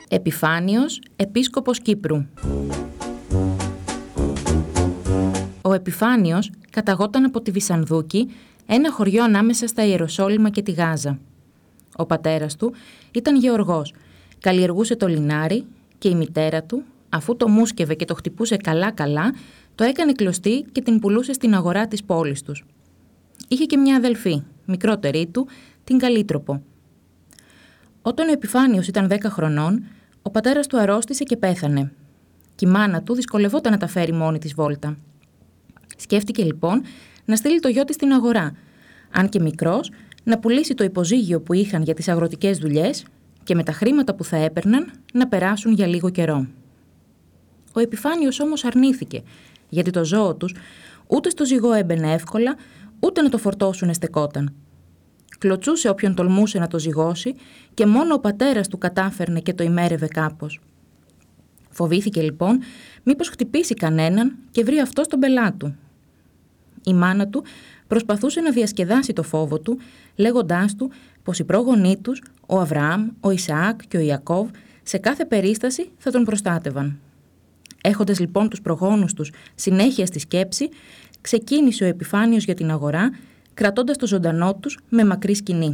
Επιφάνιος, επίσκοπος Κύπρου. Ο Επιφάνιος καταγόταν από τη Βυσανδούκη, ένα χωριό ανάμεσα στα Ιεροσόλυμα και τη Γάζα. Ο πατέρας του ήταν γεωργός, καλλιεργούσε το λινάρι και η μητέρα του, αφού το μούσκευε και το χτυπούσε καλά-καλά, το έκανε κλωστή και την πουλούσε στην αγορά της πόλης τους. Είχε και μια αδελφή, μικρότερη του, την Καλύτροπο. Όταν ο Επιφάνιος ήταν 10 χρονών, ο πατέρας του αρρώστησε και πέθανε. Και η μάνα του δυσκολευόταν να τα φέρει μόνη της βόλτα. Σκέφτηκε λοιπόν να στείλει το γιο της στην αγορά, αν και μικρός, να πουλήσει το υποζύγιο που είχαν για τις αγροτικές δουλειές και με τα χρήματα που θα έπαιρναν να περάσουν για λίγο καιρό. Ο Επιφάνιος όμως αρνήθηκε, γιατί το ζώο τους ούτε στο ζυγό έμπαινε εύκολα, ούτε να το φορτώσουν στεκόταν. Κλωτσούσε όποιον τολμούσε να το ζυγώσει και μόνο ο πατέρας του κατάφερνε και το ημέρευε κάπως. Φοβήθηκε λοιπόν μήπως χτυπήσει κανέναν και βρει αυτό στον πελά του. Η μάνα του προσπαθούσε να διασκεδάσει το φόβο του, λέγοντάς του πως οι πρόγονοί τους, ο Αβραάμ, ο Ισαάκ και ο Ιακώβ, σε κάθε περίσταση θα τον προστάτευαν. Έχοντας λοιπόν τους προγόνους τους συνέχεια στη σκέψη, ξεκίνησε ο Επιφάνιος για την αγορά, κρατώντας το ζωντανό τους με μακρύ σκηνή.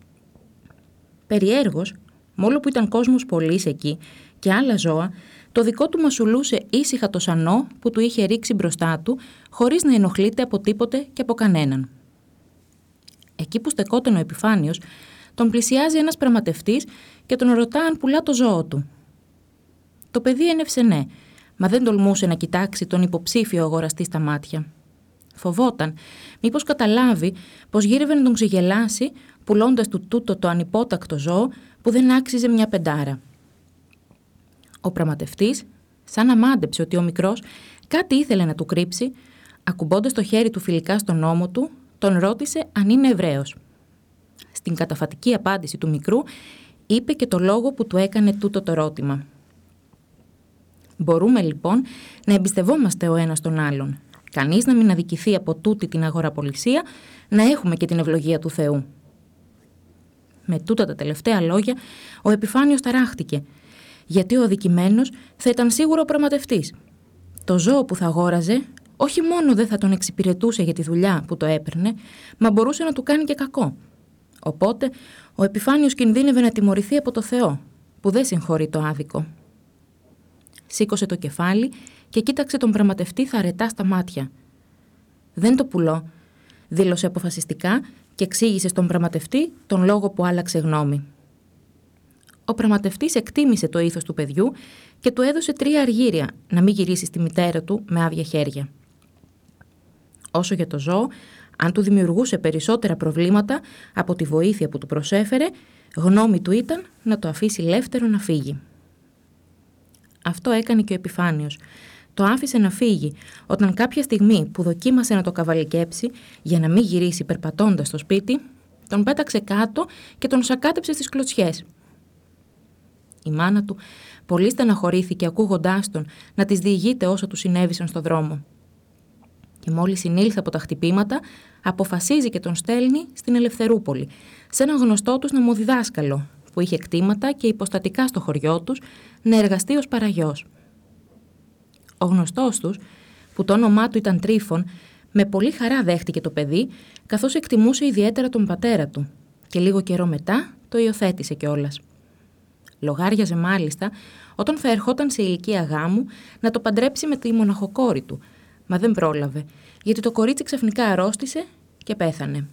Περιέργως, μόλο που ήταν κόσμος πολύς εκεί και άλλα ζώα, το δικό του μασουλούσε ήσυχα το σανό που του είχε ρίξει μπροστά του, χωρίς να ενοχλείται από τίποτε και από κανέναν. Εκεί που στεκόταν ο Επιφάνιος, τον πλησιάζει ένας πραγματευτής και τον ρωτά αν πουλά το ζώο του. Το παιδί ένευσε ναι, μα δεν τολμούσε να κοιτάξει τον υποψήφιο αγοραστή στα μάτια. Φοβόταν μήπως καταλάβει πως γύρευε να τον ξεγελάσει, πουλώντας του τούτο το ανυπότακτο ζώο που δεν άξιζε μια πεντάρα. Ο πραγματευτής, σαν να μάντεψε ότι ο μικρός κάτι ήθελε να του κρύψει, ακουμπώντας το χέρι του φιλικά στον ώμο του, τον ρώτησε αν είναι Εβραίος. Στην καταφατική απάντηση του μικρού είπε και το λόγο που του έκανε τούτο το ερώτημα. Μπορούμε λοιπόν να εμπιστευόμαστε ο ένας τον άλλον, κανείς να μην αδικηθεί από τούτη την αγοραπολισία, να έχουμε και την ευλογία του Θεού. Με τούτα τα τελευταία λόγια, ο Επιφάνιος ταράχτηκε, γιατί ο αδικημένος θα ήταν σίγουρο ο πραγματευτής. Το ζώο που θα αγόραζε, όχι μόνο δεν θα τον εξυπηρετούσε για τη δουλειά που το έπαιρνε, μα μπορούσε να του κάνει και κακό. Οπότε, ο Επιφάνιος κινδύνευε να τιμωρηθεί από το Θεό, που δεν συγχωρεί το άδικο. Σήκωσε το κεφάλι και κοίταξε τον πραγματευτή θαρετά στα μάτια. «Δεν το πουλώ», δήλωσε αποφασιστικά και εξήγησε στον πραγματευτή τον λόγο που άλλαξε γνώμη. Ο πραγματευτής εκτίμησε το ήθος του παιδιού και του έδωσε 3 αργύρια να μην γυρίσει στη μητέρα του με άδεια χέρια. Όσο για το ζώο, αν του δημιουργούσε περισσότερα προβλήματα από τη βοήθεια που του προσέφερε, γνώμη του ήταν να το αφήσει ελεύθερο να φύγει. Αυτό έκανε και ο Επιφάνιος. Το άφησε να φύγει όταν κάποια στιγμή που δοκίμασε να το καβαλικέψει για να μην γυρίσει περπατώντας στο σπίτι, τον πέταξε κάτω και τον σακάτεψε στις κλωτσιές. Η μάνα του πολύ στεναχωρήθηκε ακούγοντάς τον να της διηγείται όσα του συνέβησαν στο δρόμο. Και μόλις συνήλθε από τα χτυπήματα, αποφασίζει και τον στέλνει στην Ελευθερούπολη, σε ένα γνωστό τους νομοδιδάσκαλο, που είχε κτήματα και υποστατικά στο χωριό τους, να εργαστεί ως παραγιός. Ο γνωστός τους, που το όνομά του ήταν Τρίφων, με πολύ χαρά δέχτηκε το παιδί, καθώς εκτιμούσε ιδιαίτερα τον πατέρα του και λίγο καιρό μετά το υιοθέτησε κιόλας. Λογάριαζε μάλιστα, όταν θα ερχόταν σε ηλικία γάμου, να το παντρέψει με τη μοναχοκόρη του, μα δεν πρόλαβε, γιατί το κορίτσι ξαφνικά αρρώστησε και πέθανε.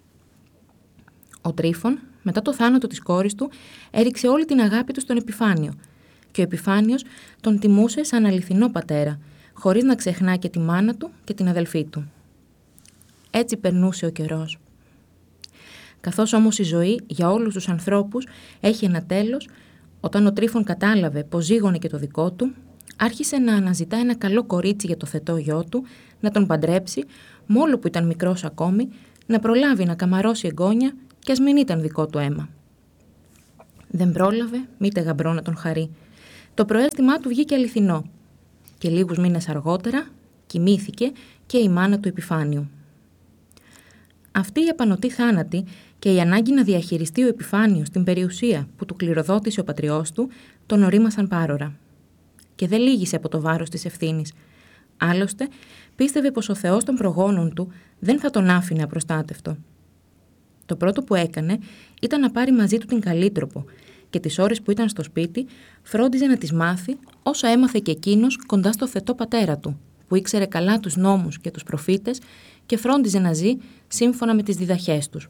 Ο Τρίφων, μετά το θάνατο της κόρης του, έριξε όλη την αγάπη του στον Επιφάνιο και ο Επιφάνιος τον τιμούσε σαν αληθινό πατέρα, χωρίς να ξεχνά και τη μάνα του και την αδελφή του. Έτσι περνούσε ο καιρός. Καθώς όμως η ζωή για όλους τους ανθρώπους έχει ένα τέλος, όταν ο Τρίφων κατάλαβε πως ζήγωνε και το δικό του, άρχισε να αναζητά ένα καλό κορίτσι για το θετό γιο του, να τον παντρέψει, μόλο που ήταν μικρός ακόμη, να προλάβει να καμαρώσει εγγόνια κι ας μην ήταν δικό του αίμα. Δεν πρόλαβε μήτε γαμπρό να τον χαρεί. Το προαίσθημά του βγήκε αληθινό και λίγους μήνες αργότερα κοιμήθηκε και η μάνα του Επιφάνιου. Αυτή η απανωτή θάνατη και η ανάγκη να διαχειριστεί ο Επιφάνιος την περιουσία που του κληροδότησε ο πατριός του τον ορίμασαν πάρορα. Και δεν λύγησε από το βάρος της ευθύνης. Άλλωστε, πίστευε πως ο Θεός των προγόνων του δεν θα τον άφηνε απροστάτευτο. Το πρώτο που έκανε ήταν να πάρει μαζί του την Καλύτροπο και τις ώρες που ήταν στο σπίτι φρόντιζε να τις μάθει όσα έμαθε και εκείνος κοντά στο θετό πατέρα του, που ήξερε καλά τους νόμους και τους προφήτες και φρόντιζε να ζει σύμφωνα με τις διδαχές τους.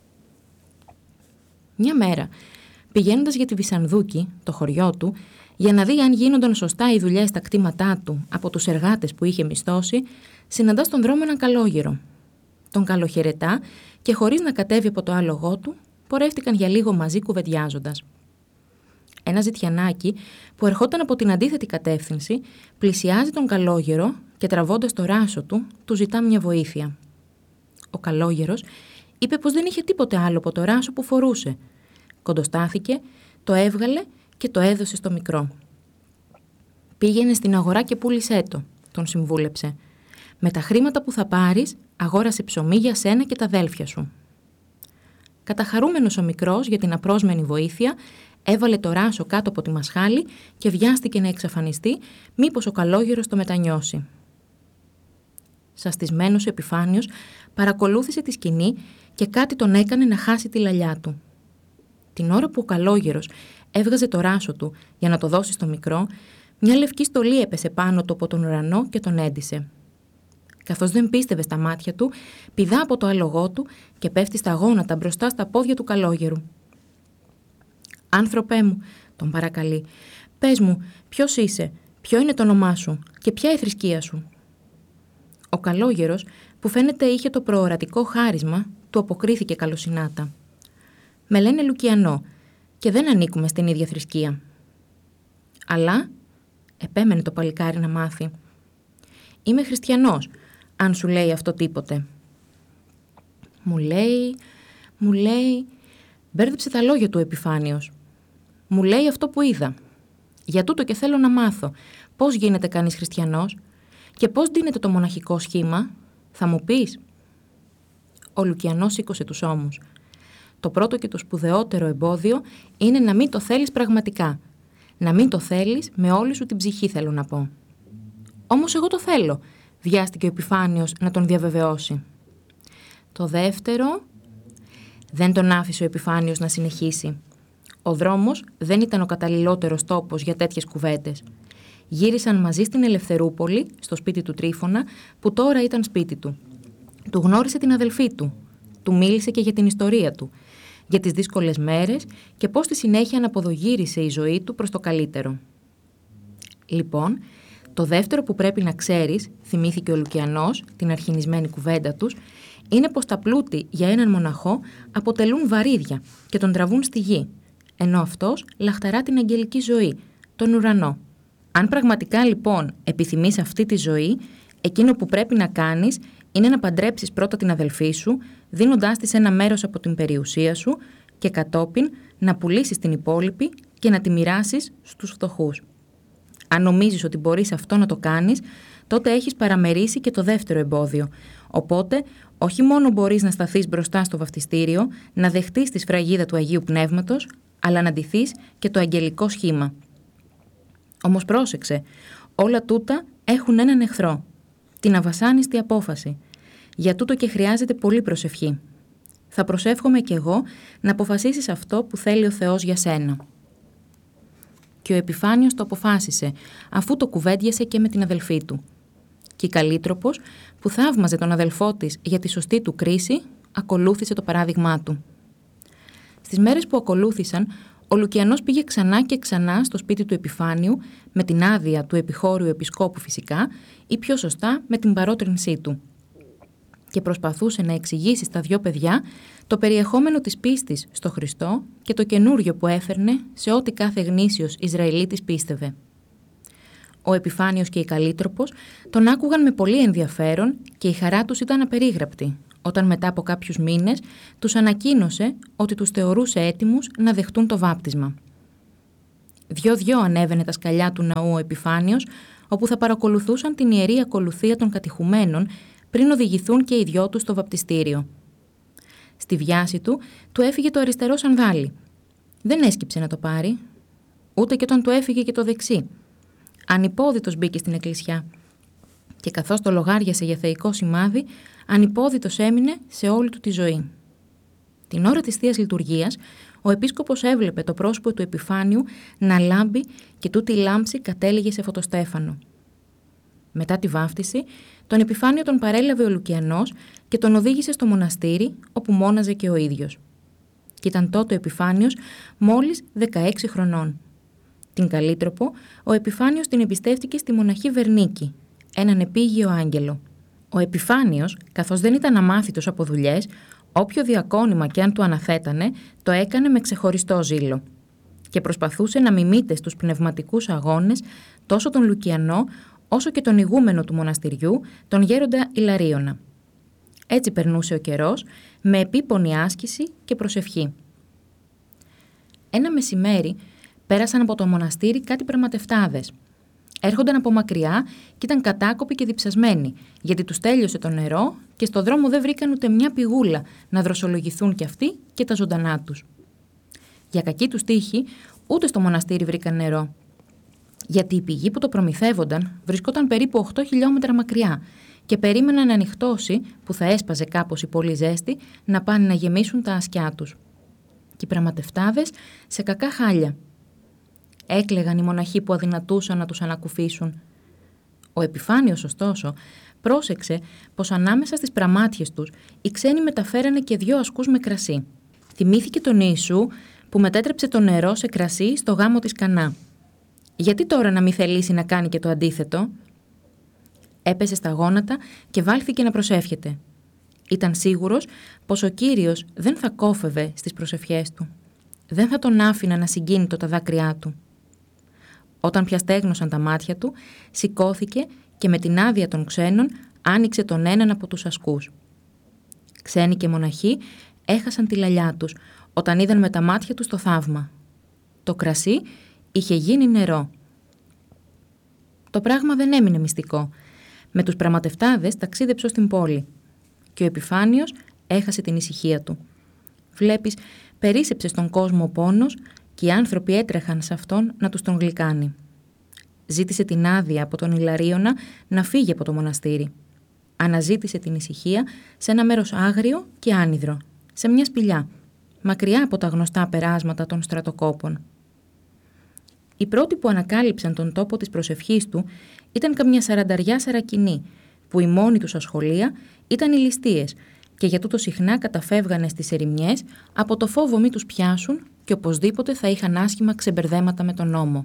Μια μέρα, πηγαίνοντας για τη Βυσανδούκη, το χωριό του, για να δει αν γίνονταν σωστά οι δουλειές στα κτήματά του από τους εργάτες που είχε μισθώσει, συναντά στον δρόμο έναν καλόγερο. Τον καλοχαιρετά και χωρίς να κατέβει από το άλογό του, πορεύτηκαν για λίγο μαζί κουβεντιάζοντας. Ένα ζητιανάκι που ερχόταν από την αντίθετη κατεύθυνση πλησιάζει τον καλόγερο και τραβώντας το ράσο του, του ζητά μια βοήθεια. Ο καλόγερος είπε πως δεν είχε τίποτε άλλο από το ράσο που φορούσε. Κοντοστάθηκε, το έβγαλε και το έδωσε στο μικρό. «Πήγαινε στην αγορά και πούλησέ το», τον συμβούλεψε. «Με τα χρήματα που θα πάρεις, αγόρασε ψωμί για σένα και τα αδέλφια σου». Καταχαρούμενος ο μικρός για την απρόσμενη βοήθεια, έβαλε το ράσο κάτω από τη μασχάλη και βιάστηκε να εξαφανιστεί, μήπως ο καλόγερος το μετανιώσει. Σαστισμένος ο Επιφάνιος παρακολούθησε τη σκηνή και κάτι τον έκανε να χάσει τη λαλιά του. Την ώρα που ο καλόγερος έβγαζε το ράσο του για να το δώσει στο μικρό, μια λευκή στολή έπεσε πάνω του από τον ουρανό και τον έντυσε. Καθώς δεν πίστευε στα μάτια του, πηδά από το άλογό του και πέφτει στα γόνατα μπροστά στα πόδια του καλόγερου. «Άνθρωπέ μου», τον παρακαλεί, «πες μου, ποιος είσαι, ποιο είναι το όνομά σου και ποια η θρησκεία σου». Ο καλόγερος, που φαίνεται είχε το προορατικό χάρισμα, του αποκρίθηκε καλοσυνάτα. «Με λένε Λουκιανό και δεν ανήκουμε στην ίδια θρησκεία». «Αλλά», επέμενε το παλικάρι να μάθει, «είμαι χριστιανός, αν σου λέει αυτό τίποτε». Μου λέει, μπέρδεψε τα λόγια του ο Επιφάνιος. «Μου λέει αυτό που είδα. Για τούτο και θέλω να μάθω πώς γίνεται κανείς χριστιανός και πώς δίνεται το μοναχικό σχήμα, θα μου πεις?» Ο Λουκιανός σήκωσε τους ώμους. «Το πρώτο και το σπουδαιότερο εμπόδιο είναι να μην το θέλεις πραγματικά. Να μην το θέλεις με όλη σου την ψυχή, θέλω να πω». «Όμως εγώ το θέλω», βιάστηκε ο Επιφάνιος να τον διαβεβαιώσει. «Το δεύτερο...» Δεν τον άφησε ο Επιφάνιος να συνεχίσει. Ο δρόμος δεν ήταν ο καταλληλότερος τόπος για τέτοιες κουβέντες. Γύρισαν μαζί στην Ελευθερούπολη, στο σπίτι του Τρίφωνα, που τώρα ήταν σπίτι του. Του γνώρισε την αδελφή του. Του μίλησε και για την ιστορία του, για τις δύσκολες μέρες και πώς στη συνέχεια αναποδογύρισε η ζωή του προς το καλύτερο. «Λοιπόν, το δεύτερο που πρέπει να ξέρεις», θυμήθηκε ο Λουκιανός την αρχινισμένη κουβέντα τους, «είναι πως τα πλούτη για έναν μοναχό αποτελούν βαρύδια και τον τραβούν στη γη, ενώ αυτός λαχταρά την αγγελική ζωή, τον ουρανό. Αν πραγματικά λοιπόν επιθυμείς αυτή τη ζωή, εκείνο που πρέπει να κάνεις είναι να παντρέψεις πρώτα την αδελφή σου, δίνοντάς της ένα μέρος από την περιουσία σου και κατόπιν να πουλήσεις την υπόλοιπη και να τη μοιράσεις στους φτωχούς. Αν νομίζεις ότι μπορείς αυτό να το κάνεις, τότε έχεις παραμερίσει και το δεύτερο εμπόδιο. Οπότε, όχι μόνο μπορείς να σταθείς μπροστά στο βαφτιστήριο, να δεχτείς τη σφραγίδα του Αγίου Πνεύματος, αλλά να ντυθείς και το αγγελικό σχήμα. Όμως πρόσεξε, όλα τούτα έχουν έναν εχθρό, την αβασάνιστη απόφαση. Για τούτο και χρειάζεται πολύ προσευχή. Θα προσεύχομαι κι εγώ να αποφασίσεις αυτό που θέλει ο Θεός για σένα». Και ο Επιφάνιος το αποφάσισε, αφού το κουβέντιασε και με την αδελφή του. Και η Καλύτροπος, που θαύμαζε τον αδελφό της για τη σωστή του κρίση, ακολούθησε το παράδειγμά του. Στις μέρες που ακολούθησαν, ο Λουκιανός πήγε ξανά και ξανά στο σπίτι του Επιφάνιου, με την άδεια του επιχώριου επισκόπου φυσικά, ή πιο σωστά με την παρότρινσή του. Και προσπαθούσε να εξηγήσει στα δυο παιδιά το περιεχόμενο της πίστης στο Χριστό και το καινούριο που έφερνε σε ό,τι κάθε γνήσιος Ισραηλίτης πίστευε. Ο Επιφάνιος και η Καλύτροπος τον άκουγαν με πολύ ενδιαφέρον και η χαρά τους ήταν απερίγραπτη, όταν μετά από κάποιους μήνες τους ανακοίνωσε ότι τους θεωρούσε έτοιμους να δεχτούν το βάπτισμα. Δυο-δυο ανέβαινε τα σκαλιά του ναού ο Επιφάνιος, όπου θα παρακολουθούσαν την ιερή ακολουθία των κατηχουμένων πριν οδηγηθούν και οι δυο τους στο βαπτιστήριο. Στη βιάση του έφυγε το αριστερό σανδάλι. Δεν έσκυψε να το πάρει, ούτε και όταν του έφυγε και το δεξί. Ανυπόδητος μπήκε στην εκκλησιά και καθώς το λογάριασε για θεϊκό σημάδι, ανυπόδητος έμεινε σε όλη του τη ζωή. Την ώρα της Θείας Λειτουργίας, ο επίσκοπος έβλεπε το πρόσωπο του Επιφάνιου να λάμπει και τούτη η λάμψη κατέληγε σε φωτοστέφανο. Μετά τη βάφτιση, τον Επιφάνιο τον παρέλαβε ο Λουκιανός και τον οδήγησε στο μοναστήρι, όπου μόναζε και ο ίδιος. Και ήταν τότε ο Επιφάνιος μόλις 16 χρονών. Την Καλήτροπο, ο Επιφάνιος την εμπιστεύτηκε στη μοναχή Βερνίκη, έναν επίγειο άγγελο. Ο Επιφάνιος, καθώς δεν ήταν αμάθητος από δουλειές, όποιο διακόνημα και αν του αναθέτανε, το έκανε με ξεχωριστό ζήλο και προσπαθούσε να μιμείται στους πνευματικούς αγώνες τόσο τον Λουκιανό, όσο και τον ηγούμενο του μοναστηριού, τον γέροντα Ιλαρίωνα. Έτσι περνούσε ο καιρός, με επίπονη άσκηση και προσευχή. Ένα μεσημέρι πέρασαν από το μοναστήρι κάτι πραγματευτάδες. Έρχονταν από μακριά και ήταν κατάκοποι και διψασμένοι, γιατί τους τέλειωσε το νερό και στο δρόμο δεν βρήκαν ούτε μια πηγούλα να δροσολογηθούν κι αυτοί και τα ζωντανά τους. Για κακή τους τύχη, ούτε στο μοναστήρι βρήκαν νερό, γιατί η πηγή που το προμηθεύονταν βρισκόταν περίπου 8 χιλιόμετρα μακριά και περίμεναν να ανοιχτώσει, που θα έσπαζε κάπως η πολύ ζέστη, να πάνε να γεμίσουν τα ασκιά τους. Και οι πραγματευτάδες σε κακά χάλια. Έκλαιγαν οι μοναχοί που αδυνατούσαν να τους ανακουφίσουν. Ο Επιφάνιος, ωστόσο, πρόσεξε πως ανάμεσα στις πραμάτιες τους οι ξένοι μεταφέρανε και 2 ασκούς με κρασί. Θυμήθηκε τον Ιησού που μετέτρεψε το νερό σε κρασί στο γάμο της Κανά. Γιατί τώρα να μην θελήσει να κάνει και το αντίθετο? Έπεσε στα γόνατα και βάλθηκε να προσεύχεται. Ήταν σίγουρος πως ο Κύριος δεν θα κόφευε στις προσευχές του. Δεν θα τον άφηνα να συγκίνητο τα δάκρυά του. Όταν πια στέγνωσαν τα μάτια του, σηκώθηκε και με την άδεια των ξένων άνοιξε τον έναν από τους ασκούς. Ξένοι και μοναχοί έχασαν τη λαλιά τους όταν είδαν με τα μάτια τους το θαύμα. Το κρασί είχε γίνει νερό. Το πράγμα δεν έμεινε μυστικό. Με τους πραγματευτάδες ταξίδεψε στην πόλη και ο Επιφάνιος έχασε την ησυχία του. Βλέπεις, περίσσεψε στον κόσμο ο πόνος και οι άνθρωποι έτρεχαν σε αυτόν να τους τον γλυκάνει. Ζήτησε την άδεια από τον Ιλαρίωνα να φύγει από το μοναστήρι. Αναζήτησε την ησυχία σε ένα μέρος άγριο και άνυδρο, σε μια σπηλιά, μακριά από τα γνωστά περάσματα των στρατοκόπων. Οι πρώτοι που ανακάλυψαν τον τόπο της προσευχής του ήταν καμιά 40 σαρακινοί, που η μόνη τους ασχολία ήταν οι ληστείες και για τούτο συχνά καταφεύγανε στις ερημιές από το φόβο μη τους πιάσουν και οπωσδήποτε θα είχαν άσχημα ξεμπερδέματα με τον νόμο.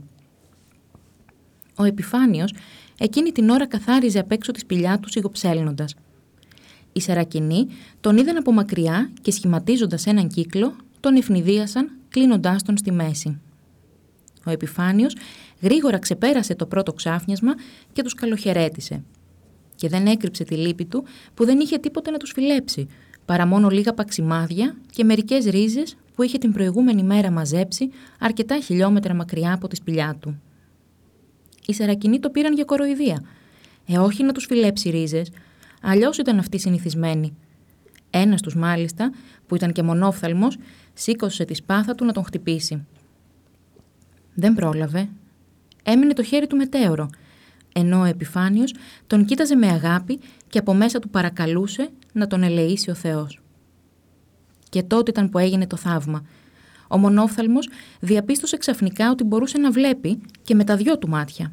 Ο Επιφάνιος εκείνη την ώρα καθάριζε απ' έξω τη σπηλιά του σιγοψέλνοντας. Οι σαρακινοί τον είδαν από μακριά και σχηματίζοντας έναν κύκλο τον ευνηδίασαν κλείνοντάς τον στη μέση. Ο Επιφάνιος γρήγορα ξεπέρασε το πρώτο ξάφνιασμα και τους καλοχαιρέτησε. Και δεν έκρυψε τη λύπη του που δεν είχε τίποτε να τους φιλέψει, παρά μόνο λίγα παξιμάδια και μερικές ρίζες που είχε την προηγούμενη μέρα μαζέψει αρκετά χιλιόμετρα μακριά από τη σπηλιά του. Οι σαρακινοί το πήραν για κοροϊδία. Όχι να τους φιλέψει ρίζες, αλλιώς ήταν αυτοί συνηθισμένοι. Ένας τους μάλιστα, που ήταν και μονόφθαλμος, σήκωσε τη σπάθα του να τον χτυπήσει. Δεν πρόλαβε. Έμεινε το χέρι του μετέωρο, ενώ ο Επιφάνιος τον κοίταζε με αγάπη και από μέσα του παρακαλούσε να τον ελεήσει ο Θεός. Και τότε ήταν που έγινε το θαύμα. Ο μονόφθαλμος διαπίστωσε ξαφνικά ότι μπορούσε να βλέπει και με τα 2 του μάτια.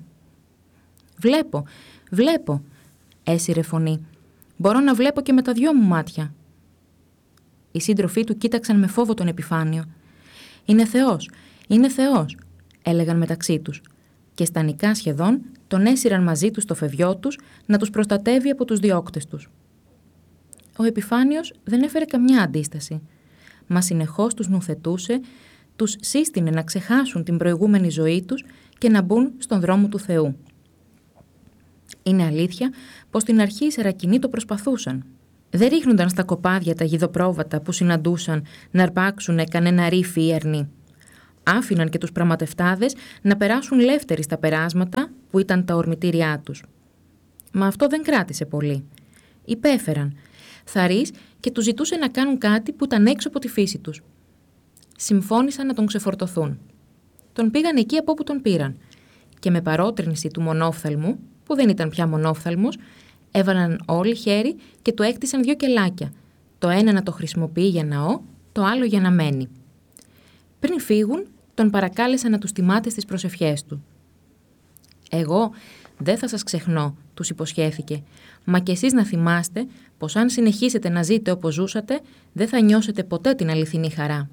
«Βλέπω», έσυρε φωνή. «Μπορώ να βλέπω και με τα 2 μου μάτια». Οι σύντροφοί του κοίταξαν με φόβο τον Επιφάνιο. Είναι Θεός», έλεγαν μεταξύ τους και στανικά σχεδόν τον έσυραν μαζί τους στο φευγιό τους να τους προστατεύει από τους διώκτες τους. Ο Επιφάνιος δεν έφερε καμιά αντίσταση, μα συνεχώς τους νουθετούσε, τους σύστηνε να ξεχάσουν την προηγούμενη ζωή τους και να μπουν στον δρόμο του Θεού. Είναι αλήθεια πως στην αρχή οι σαρακινοί το προσπαθούσαν. Δεν ρίχνονταν στα κοπάδια τα γιδοπρόβατα που συναντούσαν να αρπάξουν κανένα ρήφι ή αρνί. Άφηναν και τους πραγματευτάδες να περάσουν λεύτεροι στα περάσματα που ήταν τα ορμητήριά τους. Μα αυτό δεν κράτησε πολύ. Υπέφεραν. θαρρείς και τους ζητούσε να κάνουν κάτι που ήταν έξω από τη φύση τους. Συμφώνησαν να τον ξεφορτωθούν. Τον πήγαν εκεί από όπου τον πήραν και με παρότρινση του μονόφθαλμου, που δεν ήταν πια μονόφθαλμος, έβαλαν όλοι χέρι και του έκτισαν 2 κελάκια, το ένα να το χρησιμοποιεί για ναό, το άλλο για να μένει. Πριν φύγουν, τον παρακάλεσαν να τους τιμάται στις προσευχές του. «Εγώ δεν θα σας ξεχνώ», τους υποσχέθηκε, «μα κι εσείς να θυμάστε πως αν συνεχίσετε να ζείτε όπως ζούσατε, δεν θα νιώσετε ποτέ την αληθινή χαρά».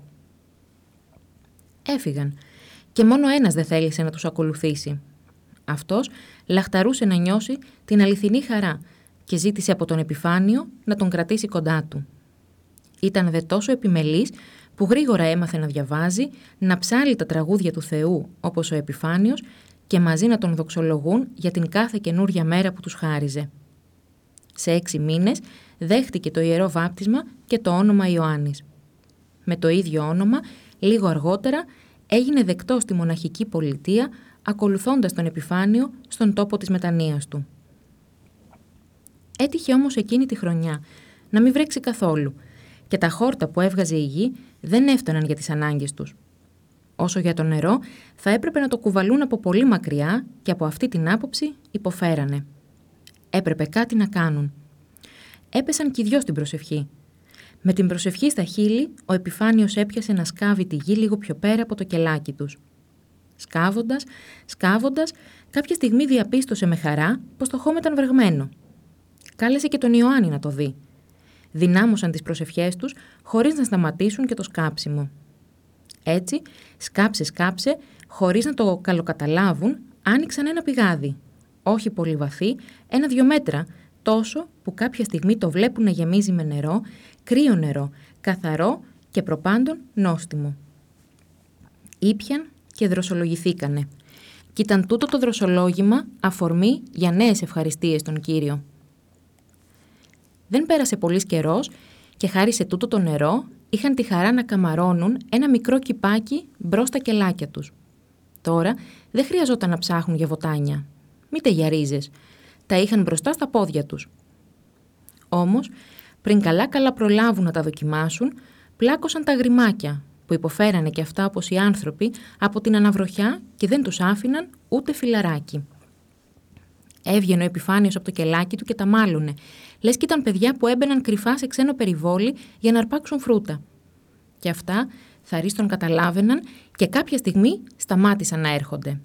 Έφυγαν και μόνο ένας δεν θέλησε να τους ακολουθήσει. Αυτός λαχταρούσε να νιώσει την αληθινή χαρά και ζήτησε από τον Επιφάνιο να τον κρατήσει κοντά του. Ήταν δε τόσο επιμελής που γρήγορα έμαθε να διαβάζει, να ψάλει τα τραγούδια του Θεού όπως ο Επιφάνιος και μαζί να τον δοξολογούν για την κάθε καινούρια μέρα που τους χάριζε. Σε 6 μήνες δέχτηκε το ιερό βάπτισμα και το όνομα Ιωάννης. Με το ίδιο όνομα, λίγο αργότερα, έγινε δεκτός στη μοναχική πολιτεία, ακολουθώντας τον Επιφάνιο στον τόπο της μετανοίας του. Έτυχε όμως εκείνη τη χρονιά να μην βρέξει καθόλου και τα χόρτα που έβγαζε η γη δεν έφταναν για τις ανάγκες τους. Όσο για το νερό, θα έπρεπε να το κουβαλούν από πολύ μακριά και από αυτή την άποψη υποφέρανε. Έπρεπε κάτι να κάνουν. Έπεσαν κι οι 2 στην προσευχή. Με την προσευχή στα χείλη, ο Επιφάνιος έπιασε να σκάβει τη γη λίγο πιο πέρα από το κελάκι τους. Σκάβοντας, κάποια στιγμή διαπίστωσε με χαρά πως το χώμα ήταν βρεγμένο. Κάλεσε και τον Ιωάννη να το δει. Δυνάμωσαν τις προσευχές τους χωρίς να σταματήσουν και το σκάψιμο. Έτσι, σκάψε, χωρίς να το καλοκαταλάβουν, άνοιξαν ένα πηγάδι. Όχι πολύ βαθύ, 1-2 μέτρα, τόσο που κάποια στιγμή το βλέπουν να γεμίζει με νερό, κρύο νερό, καθαρό και προπάντων νόστιμο. Ήπιαν και δροσολογηθήκανε. Κι ήταν τούτο το δροσολόγημα αφορμή για νέες ευχαριστίες στον Κύριο. Δεν πέρασε πολύς καιρός και χάρη σε τούτο το νερό είχαν τη χαρά να καμαρώνουν ένα μικρό κυπάκι μπρος στα κελάκια τους. Τώρα δεν χρειαζόταν να ψάχνουν για βοτάνια, μήτε για ρίζες. Τα είχαν μπροστά στα πόδια τους. Όμως, πριν καλά προλάβουν να τα δοκιμάσουν, πλάκωσαν τα γρημάκια που υποφέρανε και αυτά όπως οι άνθρωποι από την αναβροχιά και δεν τους άφηναν ούτε φιλαράκι. Έβγαινε ο Επιφάνιος από το κελάκι του και τα μάλωνε, λες κι ήταν παιδιά που έμπαιναν κρυφά σε ξένο περιβόλι για να αρπάξουν φρούτα. Και αυτά θαρρείς τον καταλάβαιναν και κάποια στιγμή σταμάτησαν να έρχονται.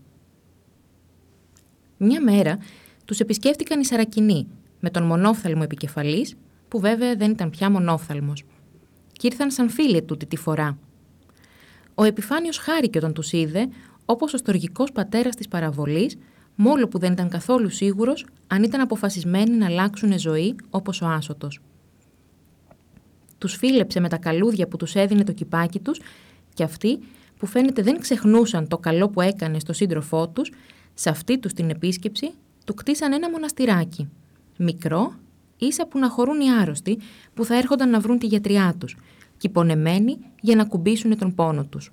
Μια μέρα τους επισκέφτηκαν οι Σαρακινοί με τον μονόφθαλμο επικεφαλής, που βέβαια δεν ήταν πια μονόφθαλμος. Κι ήρθαν σαν φίλοι τούτη τη φορά. Ο Επιφάνιος χάρηκε όταν τους είδε, όπως ο στοργικός πατέρας της παραβολής, μόλο που δεν ήταν καθόλου σίγουρος αν ήταν αποφασισμένοι να αλλάξουν ζωή όπως ο Άσωτος. Τους φίλεψε με τα καλούδια που τους έδινε το κυπάκι τους και αυτοί, που φαίνεται δεν ξεχνούσαν το καλό που έκανε στο σύντροφό τους, σε αυτή τους την επίσκεψη του κτίσαν ένα μοναστηράκι, μικρό, ίσα που να χωρούν οι άρρωστοι που θα έρχονταν να βρουν τη γιατριά τους και οι πονεμένοι για να κουμπίσουν τον πόνο τους.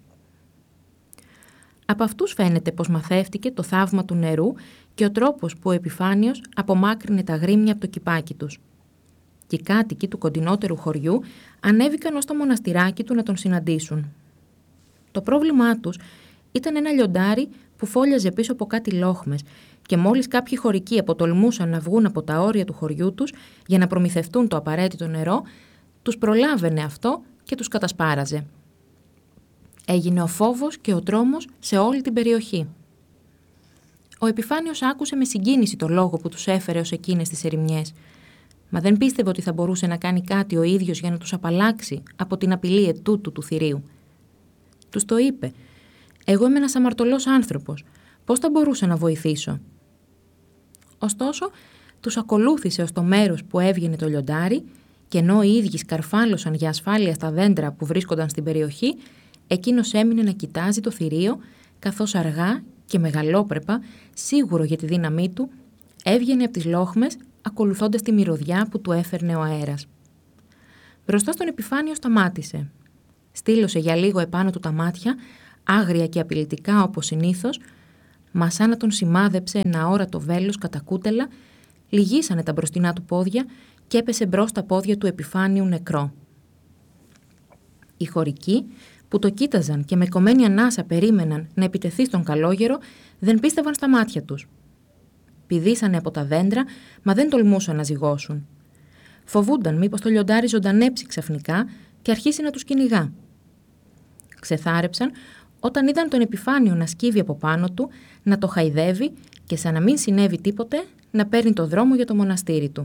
Από αυτούς φαίνεται πως μαθεύτηκε το θαύμα του νερού και ο τρόπος που ο Επιφάνιος απομάκρυνε τα γρήμια από το κυπάκι τους. Και οι κάτοικοι του κοντινότερου χωριού ανέβηκαν ως το μοναστηράκι του να τον συναντήσουν. Το πρόβλημά τους ήταν ένα λιοντάρι που φόλιαζε πίσω από κάτι λόχμες και μόλις κάποιοι χωρικοί αποτολμούσαν να βγουν από τα όρια του χωριού τους για να προμηθευτούν το απαραίτητο νερό, τους προλάβαινε αυτό και τους κατασπάραζε. Έγινε ο φόβος και ο τρόμος σε όλη την περιοχή. Ο Επιφάνιος άκουσε με συγκίνηση το λόγο που τους έφερε ως εκείνες τις ερημιές, μα δεν πίστευε ότι θα μπορούσε να κάνει κάτι ο ίδιος για να τους απαλλάξει από την απειλή ετούτου του θηρίου. Τους το είπε: «Εγώ είμαι ένας αμαρτωλός άνθρωπος, πώς θα μπορούσα να βοηθήσω?» Ωστόσο, τους ακολούθησε ως το μέρος που έβγαινε το λιοντάρι και ενώ οι ίδιοι σκαρφάλωσαν για ασφάλεια στα δέντρα που βρίσκονταν στην περιοχή, εκείνος έμεινε να κοιτάζει το θηρίο, καθώς αργά και μεγαλόπρεπα, σίγουρο για τη δύναμή του, έβγαινε από τις λόχμες, ακολουθώντας τη μυρωδιά που του έφερνε ο αέρας. Μπροστά στον Επιφάνιο σταμάτησε. Στήλωσε για λίγο επάνω του τα μάτια, άγρια και απειλητικά όπως συνήθως, μα σαν να τον σημάδεψε ένα αόρατο βέλος κατά κούτελα, λυγίσανε τα μπροστινά του πόδια και έπεσε μπρος στα πόδια του Επιφάνιου νεκρό. Οι χωρικοί, που το κοίταζαν και με κομμένη ανάσα περίμεναν να επιτεθεί στον καλόγερο, δεν πίστευαν στα μάτια τους. Πηδήσανε από τα δέντρα, μα δεν τολμούσαν να ζυγώσουν. Φοβούνταν μήπως το λιοντάρι ζωντανέψει ξαφνικά και αρχίσει να τους κυνηγά. Ξεθάρεψαν όταν είδαν τον Επιφάνιο να σκύβει από πάνω του, να το χαϊδεύει και σαν να μην συνέβη τίποτε, να παίρνει το δρόμο για το μοναστήρι του.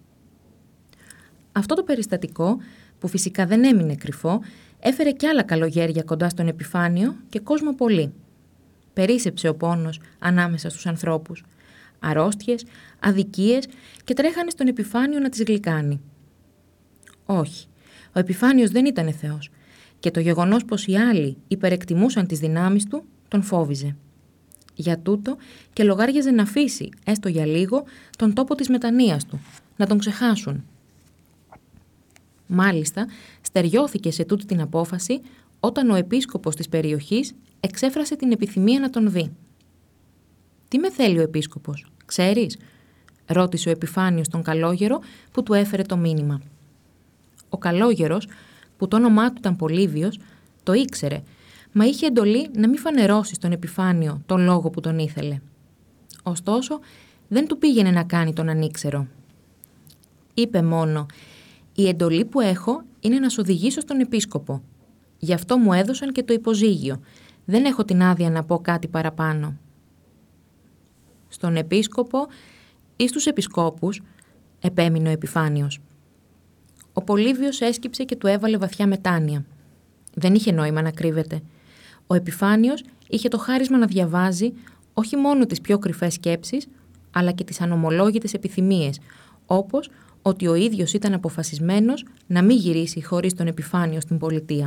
Αυτό το περιστατικό, που φυσικά δεν έμεινε κρυφό, έφερε κι άλλα καλογέρια κοντά στον Επιφάνιο και κόσμο πολύ. Περίσσεψε ο πόνος ανάμεσα στους ανθρώπους. Αρρώστιες, αδικίες και τρέχανε στον Επιφάνιο να τις γλυκάνει. Όχι, ο Επιφάνιος δεν ήταν Θεός και το γεγονός πως οι άλλοι υπερεκτιμούσαν τις δυνάμεις του τον φόβιζε. Για τούτο και λογάριαζε να αφήσει, έστω για λίγο, τον τόπο της μετανοίας του, να τον ξεχάσουν. Μάλιστα, στεριώθηκε σε τούτη την απόφαση όταν ο επίσκοπος της περιοχής εξέφρασε την επιθυμία να τον δει. «Τι με θέλει ο επίσκοπος, ξέρεις?» ρώτησε ο Επιφάνιος τον καλόγερο που του έφερε το μήνυμα. Ο καλόγερος, που το όνομά του ήταν Πολύβιος, το ήξερε, μα είχε εντολή να μην φανερώσει στον Επιφάνιο τον λόγο που τον ήθελε. Ωστόσο, δεν του πήγαινε να κάνει τον ανήξερο. Είπε μόνο: «Η εντολή που έχω είναι να σ' οδηγήσω στον επίσκοπο. Γι' αυτό μου έδωσαν και το υποζύγιο. Δεν έχω την άδεια να πω κάτι παραπάνω». «Στον επίσκοπο ή στους επισκόπους?» επέμεινε ο Επιφάνιος. Ο Πολύβιος έσκυψε και του έβαλε βαθιά μετάνοια. Δεν είχε νόημα να κρύβεται. Ο Επιφάνιος είχε το χάρισμα να διαβάζει όχι μόνο τις πιο κρυφές σκέψεις, αλλά και τις ανομολόγητες επιθυμίες, όπως ότι ο ίδιος ήταν αποφασισμένος να μην γυρίσει χωρίς τον Επιφάνιο στην πολιτεία.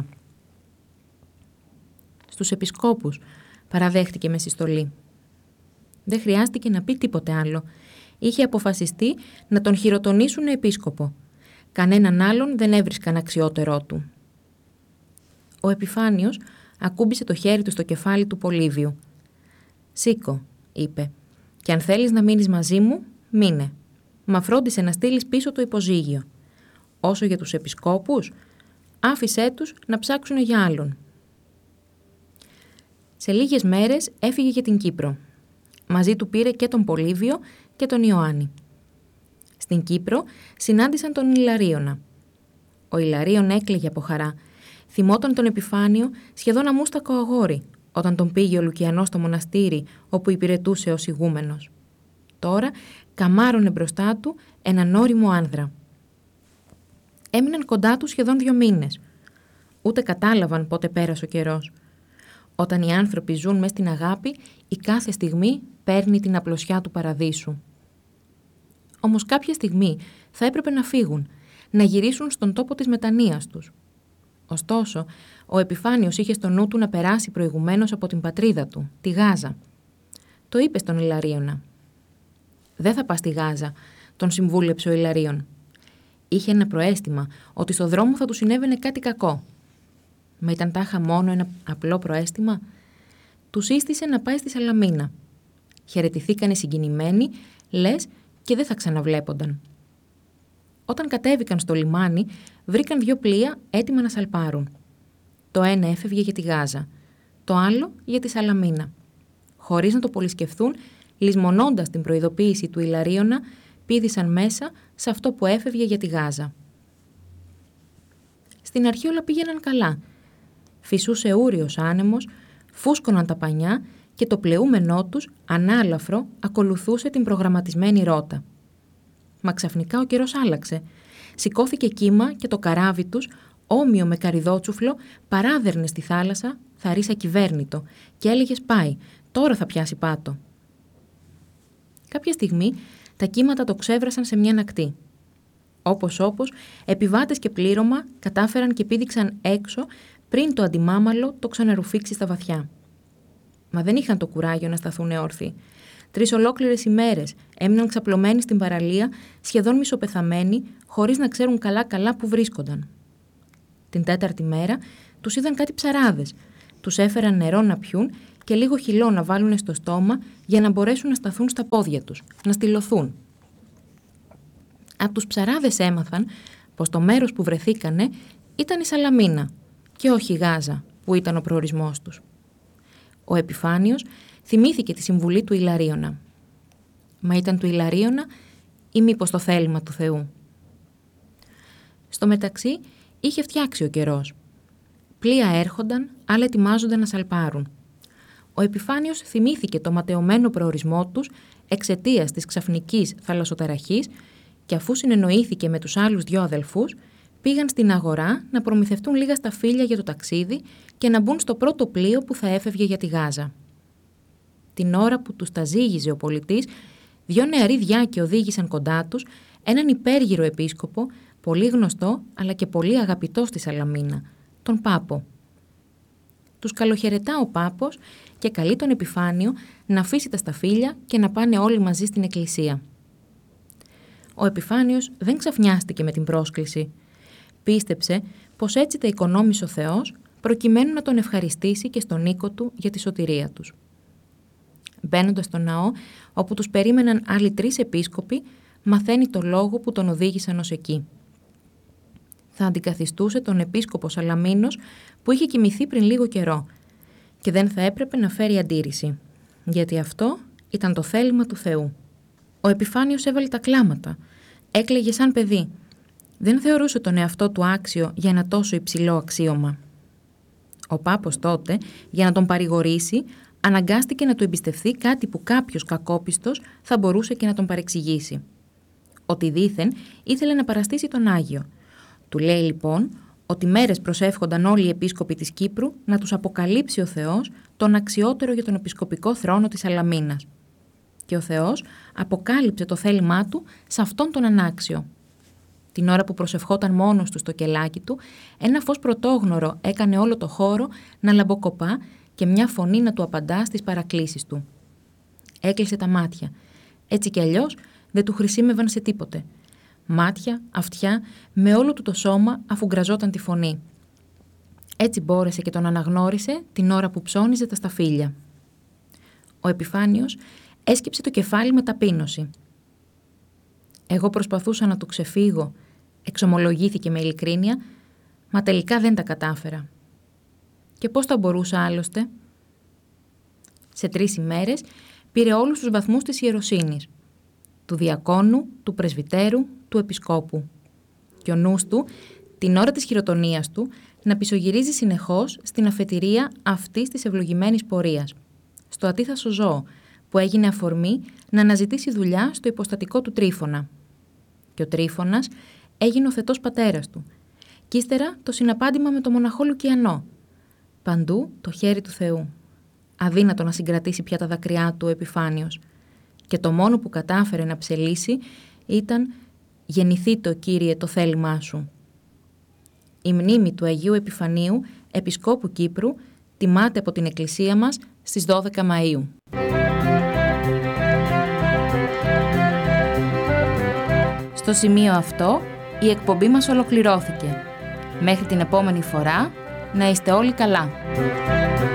«Στους επισκόπους», παραδέχτηκε με συστολή. Δεν χρειάστηκε να πει τίποτε άλλο. Είχε αποφασιστεί να τον χειροτονήσουν επίσκοπο. Κανέναν άλλον δεν έβρισκαν αξιότερό του. Ο Επιφάνιος ακούμπησε το χέρι του στο κεφάλι του Πολύβιου. «Σήκω», είπε, «και αν θέλεις να μείνεις μαζί μου, μείνε. Μα φρόντισε να στείλεις πίσω το υποζύγιο. Όσο για τους επισκόπους, άφησέ τους να ψάξουν για άλλον». Σε λίγες μέρες έφυγε για την Κύπρο. Μαζί του πήρε και τον Πολύβιο και τον Ιωάννη. Στην Κύπρο συνάντησαν τον Ιλαρίωνα. Ο Ιλαρίων έκλαιγε από χαρά. Θυμόταν τον Επιφάνιο σχεδόν αμούστακο αγόρι, όταν τον πήγε ο Λουκιανός στο μοναστήρι όπου υπηρετούσε ως ηγούμενος. Τώρα καμάρωνε μπροστά του έναν ώριμο άνδρα. Έμειναν κοντά του σχεδόν 2 μήνες. Ούτε κατάλαβαν πότε πέρασε ο καιρός. Όταν οι άνθρωποι ζουν μες στην αγάπη, η κάθε στιγμή παίρνει την απλωσιά του παραδείσου. Όμως κάποια στιγμή θα έπρεπε να φύγουν, να γυρίσουν στον τόπο της μετανοίας τους. Ωστόσο, ο Επιφάνιος είχε στο νου του να περάσει προηγουμένως από την πατρίδα του, τη Γάζα. Το είπε στον Ιλαρίωνα. «Δεν θα πας στη Γάζα», τον συμβούλεψε ο Ιλαρίων. Είχε ένα προαίσθημα ότι στο δρόμο θα του συνέβαινε κάτι κακό. Μα ήταν τάχα μόνο ένα απλό προαίσθημα. Του σύστησε να πάει στη Σαλαμίνα. Χαιρετηθήκανε συγκινημένοι, λες και δεν θα ξαναβλέπονταν. Όταν κατέβηκαν στο λιμάνι, βρήκαν 2 πλοία έτοιμα να σαλπάρουν. Το ένα έφευγε για τη Γάζα, το άλλο για τη Σαλαμίνα. Χωρίς να το πολυσκεφθούν, λησμονώντας την προειδοποίηση του Ιλαρίωνα, πήδησαν μέσα σε αυτό που έφευγε για τη Γάζα. Στην αρχή όλα πήγαιναν καλά. Φυσούσε ούριος άνεμος, φούσκωναν τα πανιά και το πλεούμενό τους, ανάλαφρο, ακολουθούσε την προγραμματισμένη ρότα. Μα ξαφνικά ο καιρός άλλαξε. Σηκώθηκε κύμα και το καράβι τους, όμοιο με καρυδότσουφλο, παράδερνε στη θάλασσα, θαρής ακυβέρνητο, και έλεγες πάει, τώρα θα πιάσει πάτο. Κάποια στιγμή τα κύματα το ξέβρασαν σε μια ακτή. Όπως επιβάτες και πλήρωμα κατάφεραν και πήδηξαν έξω πριν το αντιμάμαλο το ξαναρουφήξει στα βαθιά. Μα δεν είχαν το κουράγιο να σταθούν όρθιοι. 3 ολόκληρες ημέρες έμειναν ξαπλωμένοι στην παραλία, σχεδόν μισοπεθαμένοι, χωρίς να ξέρουν καλά που βρίσκονταν. Την 4η μέρα τους είδαν κάτι ψαράδες. Τους έφεραν νερό να πιούν και λίγο χυλό να βάλουν στο στόμα για να μπορέσουν να σταθούν στα πόδια τους, να στυλωθούν. Από τους ψαράδες έμαθαν πως το μέρος που βρεθήκανε ήταν η Σαλαμίνα και όχι η Γάζα, που ήταν ο προορισμός τους. Ο Επιφάνιος θυμήθηκε τη συμβουλή του Ιλαρίωνα. Μα ήταν του Ιλαρίωνα ή μήπως το θέλημα του Θεού? Στο μεταξύ είχε φτιάξει ο καιρός. Πλοία έρχονταν, άλλα ετοιμάζονταν να σαλπάρουν. Ο Επιφάνιος θυμήθηκε το ματαιωμένο προορισμό τους εξαιτίας της ξαφνικής θαλασσοταραχής και αφού συνεννοήθηκε με τους άλλους 2 αδελφούς, πήγαν στην αγορά να προμηθευτούν λίγα σταφύλια για το ταξίδι και να μπουν στο πρώτο πλοίο που θα έφευγε για τη Γάζα. Την ώρα που τους τα ζήγιζε ο πολιτής, 2 νεαροί διάκοι οδήγησαν κοντά τους έναν υπέργυρο επίσκοπο, πολύ γνωστό αλλά και πολύ αγαπητό στη Σαλαμίνα, τον Πάπο. Τους καλοχαιρετά ο Πάπος και καλεί τον Επιφάνιο να αφήσει τα σταφύλια και να πάνε όλοι μαζί στην εκκλησία. Ο Επιφάνιος δεν ξαφνιάστηκε με την πρόσκληση. Πίστεψε πως έτσι τα οικονόμησε ο Θεός προκειμένου να τον ευχαριστήσει και στον οίκο του για τη σωτηρία τους. Μπαίνοντας στο ναό, όπου τους περίμεναν άλλοι 3 επίσκοποι, μαθαίνει το λόγο που τον οδήγησαν ως εκεί. Θα αντικαθιστούσε τον επίσκοπο Σαλαμίνος που είχε κοιμηθεί πριν λίγο καιρό και δεν θα έπρεπε να φέρει αντίρρηση, γιατί αυτό ήταν το θέλημα του Θεού. Ο Επιφάνιος έβαλε τα κλάματα, έκλαιγε σαν παιδί. Δεν θεωρούσε τον εαυτό του άξιο για ένα τόσο υψηλό αξίωμα. Ο Πάπος τότε, για να τον παρηγορήσει, αναγκάστηκε να του εμπιστευθεί κάτι που κάποιος κακόπιστος θα μπορούσε και να τον παρεξηγήσει. Ότι δήθεν ήθελε να παραστήσει τον Άγιο. Του λέει λοιπόν ότι μέρες προσεύχονταν όλοι οι επίσκοποι της Κύπρου να τους αποκαλύψει ο Θεός τον αξιότερο για τον επισκοπικό θρόνο της Σαλαμίνας. Και ο Θεός αποκάλυψε το θέλημά του σε αυτόν τον ανάξιο. Την ώρα που προσευχόταν μόνος του στο κελάκι του, ένα φως πρωτόγνωρο έκανε όλο το χώρο να λαμποκοπά και μια φωνή να του απαντά στις παρακλήσεις του. Έκλεισε τα μάτια. Έτσι κι αλλιώς δεν του χρησίμευαν σε τίποτε. Μάτια, αυτιά, με όλο του το σώμα αφού γκραζόταν τη φωνή. Έτσι μπόρεσε και τον αναγνώρισε την ώρα που ψώνιζε τα σταφύλια. Ο Επιφάνιος έσκυψε το κεφάλι με ταπείνωση. Εγώ προσπαθούσα να του ξεφύγω, εξομολογήθηκε με ειλικρίνεια, μα τελικά δεν τα κατάφερα. Και πώς θα μπορούσα άλλωστε? Σε 3 ημέρες πήρε όλους τους βαθμούς της ιεροσύνης, του διακόνου, του πρεσβυτέρου, του επισκόπου. Και ο νους του, την ώρα της χειροτονίας του, να πισωγυρίζει συνεχώς στην αφετηρία αυτής της ευλογημένης πορείας, στο ατίθασο ζώο, που έγινε αφορμή να αναζητήσει δουλειά στο υποστατικό του Τρίφωνα. Και ο Τρίφωνας έγινε ο θετός πατέρας του. Κι ύστερα το συναπάντημα με το μοναχό Λουκιανό. Παντού το χέρι του Θεού. Αδύνατο να συγκρατήσει πια τα δακρυά του ο Επιφάνιος. Και το μόνο που κατάφερε να ψελίσει ήταν «Γεννηθήτω, Κύριε, το θέλημά σου». Η μνήμη του Αγίου Επιφανίου, Επισκόπου Κύπρου, τιμάται από την Εκκλησία μας στις 12 Μαΐου. Στο σημείο αυτό η εκπομπή μας ολοκληρώθηκε. Μέχρι την επόμενη φορά, να είστε όλοι καλά.